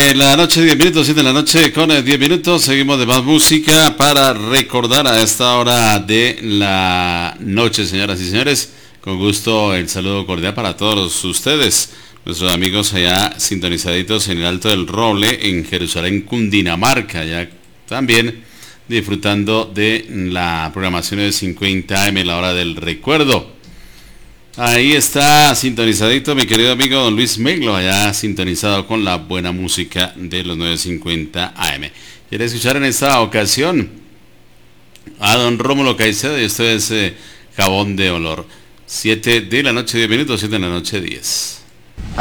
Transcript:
de la noche, 10 minutos, 7 de la noche con 10 minutos. Seguimos de más música para recordar a esta hora de la noche, señoras y señores. Con gusto el saludo cordial para todos ustedes, nuestros amigos allá sintonizaditos en el Alto del Roble, en Jerusalén, Cundinamarca, ya también disfrutando de la programación de 50 AM, la hora del recuerdo. Ahí está sintonizadito mi querido amigo don Luis Meglo, allá sintonizado con la buena música de los 950 AM. ¿Quiere escuchar en esta ocasión a don Rómulo Caicedo? Y esto es Jabón de Olor. 7 de la noche, 10 minutos, 7 de la noche, 10.